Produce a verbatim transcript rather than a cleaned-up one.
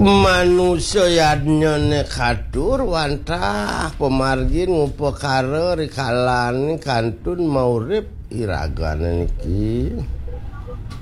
Manusia yadnyone kadur wantah pemargin ngupo karo rikalan kantun maurip iragana niki